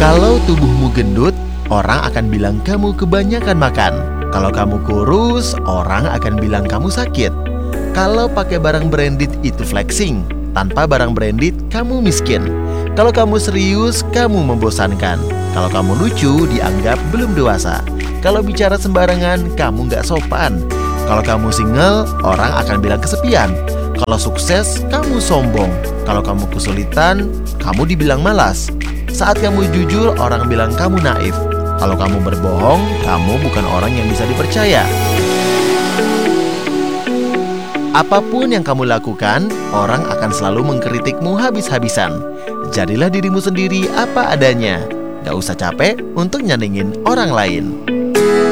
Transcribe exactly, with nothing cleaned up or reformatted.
Kalau tubuhmu gendut, orang akan bilang kamu kebanyakan makan. Kalau kamu kurus, orang akan bilang kamu sakit. Kalau pakai barang branded itu flexing. Tanpa barang branded, kamu miskin. Kalau kamu serius, kamu membosankan. Kalau kamu lucu, dianggap belum dewasa. Kalau bicara sembarangan, kamu nggak sopan. Kalau kamu single, orang akan bilang kesepian. Kalau sukses, kamu sombong. Kalau kamu kesulitan, kamu dibilang malas. Saat kamu jujur, orang bilang kamu naif. Kalau kamu berbohong, kamu bukan orang yang bisa dipercaya. Apapun yang kamu lakukan, orang akan selalu mengkritikmu habis-habisan. Jadilah dirimu sendiri apa adanya. Gak usah capek untuk nyandingin orang lain.